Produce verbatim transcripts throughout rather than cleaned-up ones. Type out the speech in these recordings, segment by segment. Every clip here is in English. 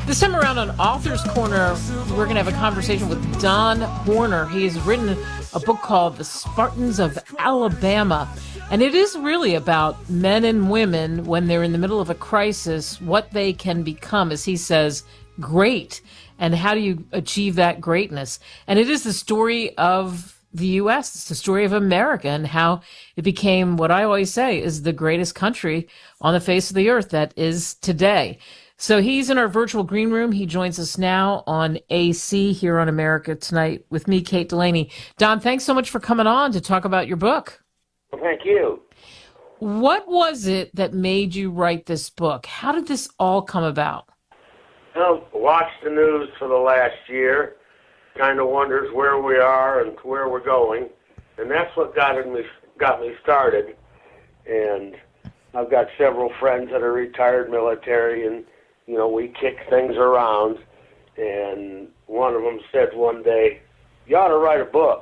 This time around on Author's Corner, we're going to have a conversation with Don Horner. He has written a book called The Spartans of Alabama. And it is really about men and women when they're in the middle of a crisis, what they can become, as he says, great. And how do you achieve that greatness? And it is the story of the U S. It's the story of America and how it became what I always say is the greatest country on the face of the earth that is today. So he's in our virtual green room. He joins us now on A C here on America Tonight with me, Kate Delaney. Don, thanks so much for coming on to talk about your book. Well, thank you. What was it that made you write this book? How did this all come about? Well, watched the news for the last year, kind of wonders where we are and where we're going, and that's what got me got me started. And I've got several friends that are retired military, and you know, we kick things around, and one of them said one day, "You ought to write a book."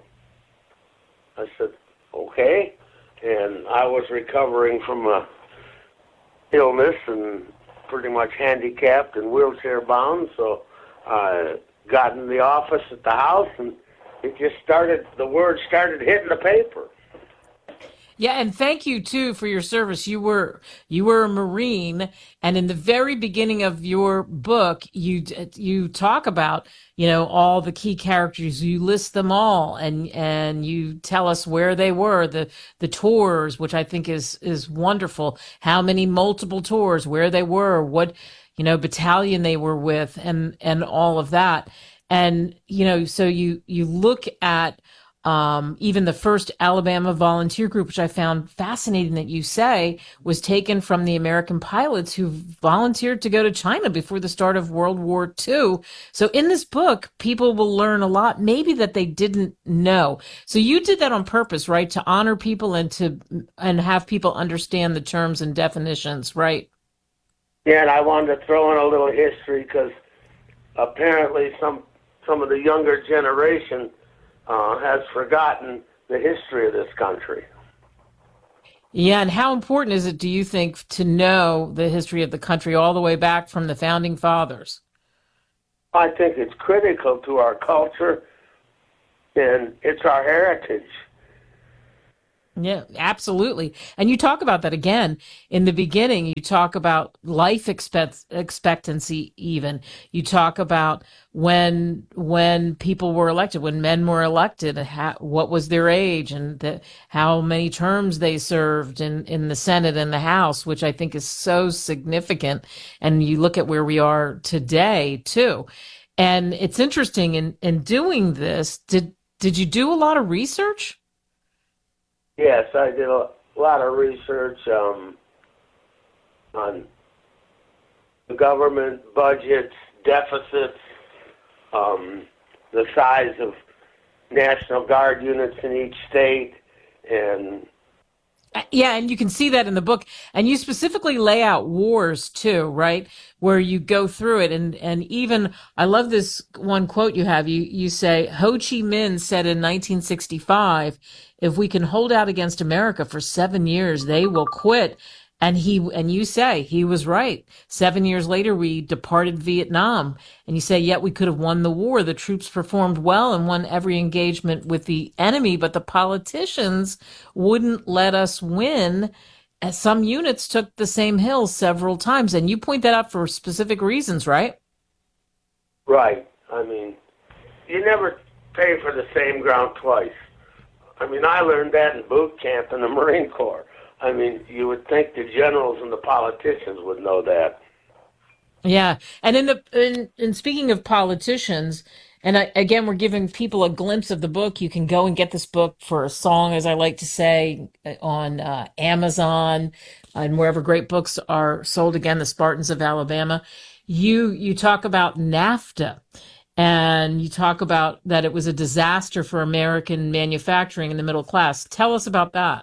I said, "Okay." And I was recovering from a illness and pretty much handicapped and wheelchair bound, so I got in the office at the house, and it just started, the word started hitting the paper. Yeah, and thank you too for your service. You were you were a Marine, and in the very beginning of your book, you you talk about, you know, all the key characters. You list them all, and and you tell us where they were, the the tours, which I think is is wonderful. How many multiple tours, where they were, what, you know, battalion they were with, and and all of that. And you know, so you you look at Um, even the first Alabama volunteer group, which I found fascinating that you say was taken from the American pilots who volunteered to go to China before the start of World War Two. So in this book, people will learn a lot, maybe that they didn't know. So you did that on purpose, right? To honor people and to, and have people understand the terms and definitions, right? Yeah, and I wanted to throw in a little history because apparently some, some of the younger generation Uh, has forgotten the history of this country. Yeah, and how important is it, do you think, to know the history of the country all the way back from the founding fathers? I think it's critical to our culture, and it's our heritage. Yeah, absolutely. And you talk about that again in the beginning. You talk about life expect, expectancy even. You talk about when when people were elected, when men were elected, how, what was their age and the, how many terms they served in, in the Senate and the House, which I think is so significant. And you look at where we are today, too. And it's interesting in, in doing this, did did you do a lot of research? Yes, I did a lot of research um, on the government budgets, deficits, um, the size of National Guard units in each state, and yeah, and you can see that in the book. And you specifically lay out wars too, right? Where you go through it. And, and even, I love this one quote you have. You, you say, Ho Chi Minh said in nineteen sixty-five, if we can hold out against America for seven years, they will quit. And he, and you say he was right. Seven years later, we departed Vietnam. And you say, yet we could have won the war. The troops performed well and won every engagement with the enemy, but the politicians wouldn't let us win. As some units took the same hill several times. And you point that out for specific reasons, right? Right. I mean, you never pay for the same ground twice. I mean, I learned that in boot camp in the Marine Corps. I mean, you would think the generals and the politicians would know that. Yeah, and in the in, in speaking of politicians, and I, again, we're giving people a glimpse of the book. You can go and get this book for a song, as I like to say, on uh, Amazon and wherever great books are sold. Again, The Spartans of Alabama. You you talk about NAFTA. And you talk about that it was a disaster for American manufacturing in the middle class. Tell us about that.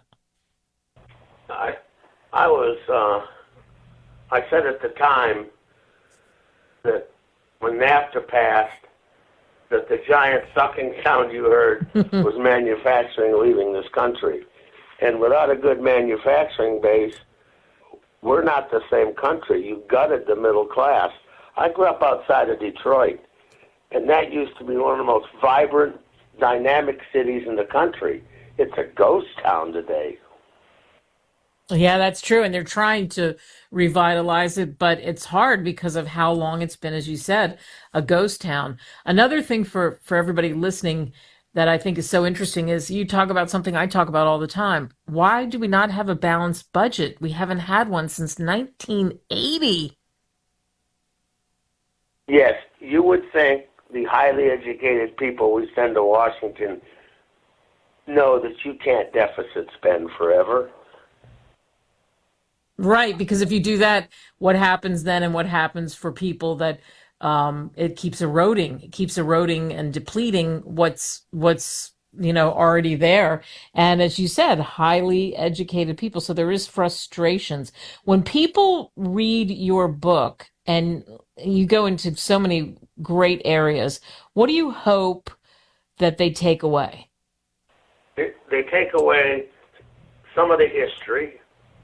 I, I was, uh, I said at the time that when NAFTA passed, that the giant sucking sound you heard was manufacturing leaving this country. And without a good manufacturing base, we're not the same country. You gutted the middle class. I grew up outside of Detroit, and that used to be one of the most vibrant, dynamic cities in the country. It's a ghost town today. Yeah, that's true. And they're trying to revitalize it, but it's hard because of how long it's been, as you said, a ghost town. Another thing for, for everybody listening that I think is so interesting is you talk about something I talk about all the time. Why do we not have a balanced budget? We haven't had one since nineteen eighty. Yes, you would think the highly educated people we send to Washington know that you can't deficit spend forever. Right, because if you do that, what happens then, and what happens for people that um, it keeps eroding, it keeps eroding and depleting what's what's you know already there. And as you said, highly educated people, so there is frustrations when people read your book, and you go into so many great areas. What do you hope that they take away? They, they take away some of the history.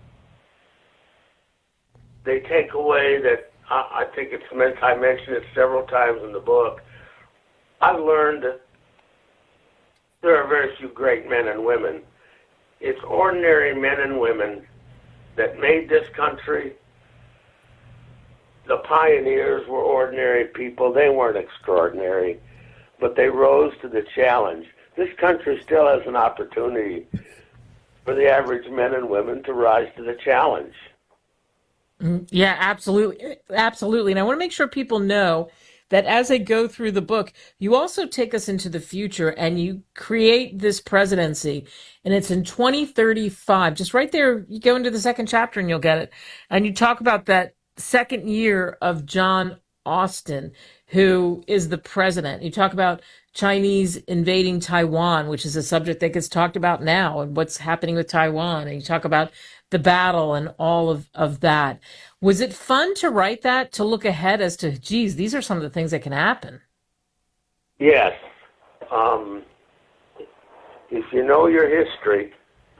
They take away that, I, I think it's meant, I mentioned it several times in the book, I've learned that there are very few great men and women. It's ordinary men and women that made this country. The pioneers were ordinary people. They weren't extraordinary, but they rose to the challenge. This country still has an opportunity for the average men and women to rise to the challenge. Yeah, absolutely. Absolutely. And I want to make sure people know that as they go through the book, you also take us into the future and you create this presidency. And it's in twenty thirty-five. Just right there, you go into the second chapter and you'll get it. And you talk about that second year of John Austin, who is the president. You talk about Chinese invading Taiwan, which is a subject that gets talked about now, and what's happening with Taiwan. And you talk about the battle and all of, of that. Was it fun to write that, to look ahead as to, geez, these are some of the things that can happen? Yes. Um, if you know your history,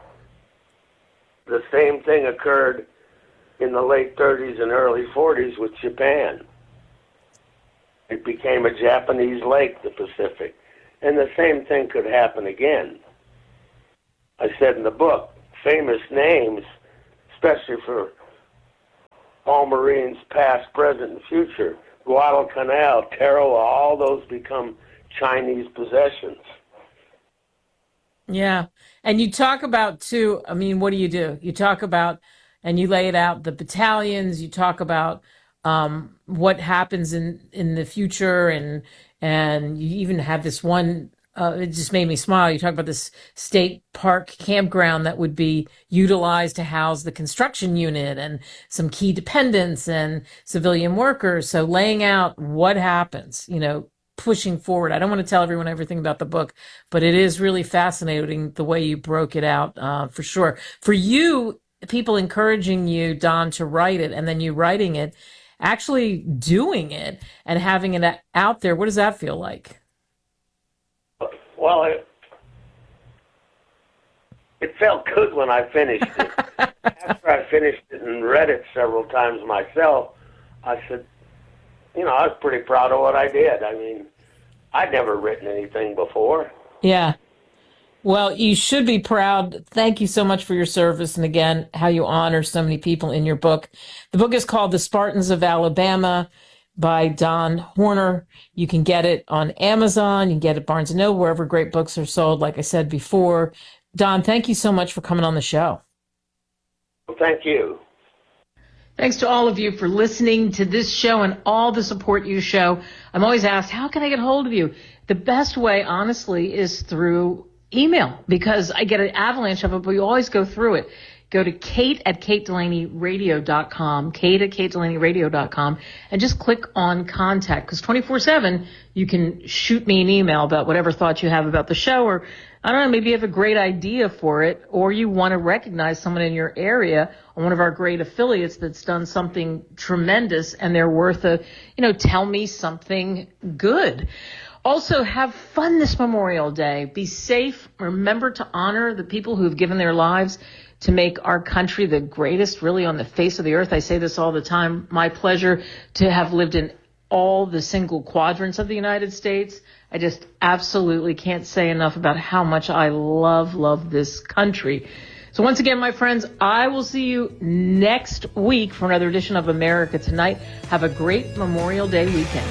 the same thing occurred in the late thirties and early forties with Japan. It became a Japanese lake, the Pacific. And the same thing could happen again. I said in the book, famous names, especially for all Marines past, present, and future, Guadalcanal, Tarawa, all those become Chinese possessions. Yeah. And you talk about, too, I mean, what do you do? You talk about, and you lay it out, the battalions, you talk about um, what happens in, in the future, and and you even have this one, uh, it just made me smile. You talk about this state park campground that would be utilized to house the construction unit and some key dependents and civilian workers. So laying out what happens, you know, pushing forward. I don't want to tell everyone everything about the book, but it is really fascinating the way you broke it out, uh, for sure. For you, people encouraging you, Don, to write it, and then you writing it, actually doing it and having it out there, what does that feel like? Well, it, it felt good when I finished it. After I finished it and read it several times myself, I said, you know, I was pretty proud of what I did. I mean, I'd never written anything before. Yeah. Well, you should be proud. Thank you so much for your service. And again, how you honor so many people in your book. The book is called The Spartans of Alabama by Don Horner. You can get it on Amazon. You can get it at Barnes and Noble, wherever great books are sold, like I said before. Don, thank you so much for coming on the show. Well, thank you. Thanks to all of you for listening to this show and all the support you show. I'm always asked, how can I get hold of you? The best way, honestly, is through email, because I get an avalanche of it, but we always go through it. Go to Kate at Kate Delaney Radio dot com, Kate at Kate Delaney Radio dot com, and just click on contact, because twenty-four seven you can shoot me an email about whatever thoughts you have about the show, or I don't know, maybe you have a great idea for it, or you want to recognize someone in your area on one of our great affiliates that's done something tremendous and they're worth a, you know, tell me something good. Also, have fun this Memorial Day. Be safe. Remember to honor the people who have given their lives to make our country the greatest really on the face of the earth. I say this all the time. My pleasure to have lived in all the single quadrants of the United States. I just absolutely can't say enough about how much I love, love this country. So once again, my friends, I will see you next week for another edition of America Tonight. Have a great Memorial Day weekend.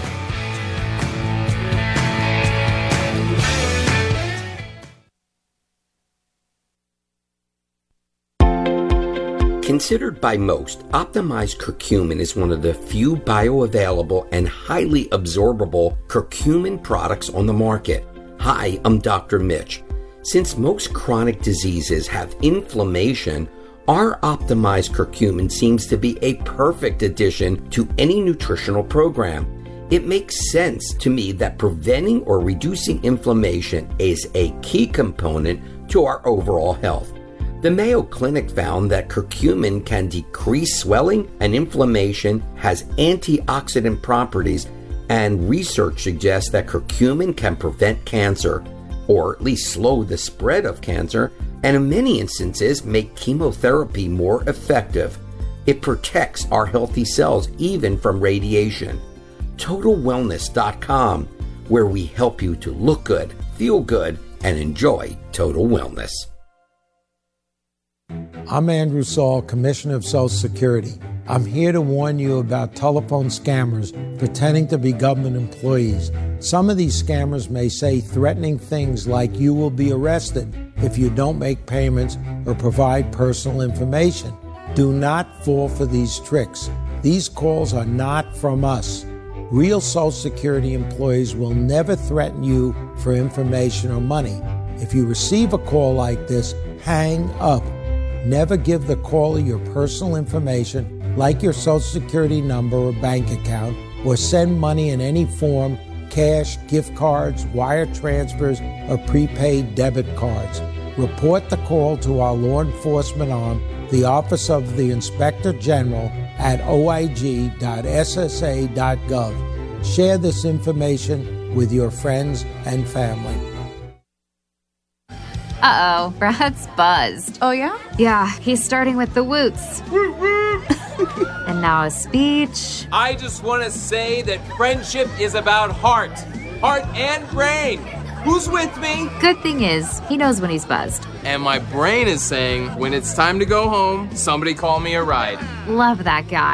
Considered by most, optimized curcumin is one of the few bioavailable and highly absorbable curcumin products on the market. Hi, I'm Doctor Mitch. Since most chronic diseases have inflammation, our optimized curcumin seems to be a perfect addition to any nutritional program. It makes sense to me that preventing or reducing inflammation is a key component to our overall health. The Mayo Clinic found that curcumin can decrease swelling and inflammation, has antioxidant properties, and research suggests that curcumin can prevent cancer, or at least slow the spread of cancer, and in many instances make chemotherapy more effective. It protects our healthy cells even from radiation. Total Wellness dot com, where we help you to look good, feel good, and enjoy total wellness. I'm Andrew Saul, Commissioner of Social Security. I'm here to warn you about telephone scammers pretending to be government employees. Some of these scammers may say threatening things like you will be arrested if you don't make payments or provide personal information. Do not fall for these tricks. These calls are not from us. Real Social Security employees will never threaten you for information or money. If you receive a call like this, hang up. Never give the caller your personal information, like your Social Security number or bank account, or send money in any form, cash, gift cards, wire transfers, or prepaid debit cards. Report the call to our law enforcement arm, the Office of the Inspector General, at o i g dot s s a dot gov. Share this information with your friends and family. Uh-oh, Brad's buzzed. Oh, yeah? Yeah, he's starting with the woots. And now a speech. I just want to say that friendship is about heart. Heart and brain. Who's with me? Good thing is, he knows when he's buzzed. And my brain is saying, when it's time to go home, somebody call me a ride. Love that guy.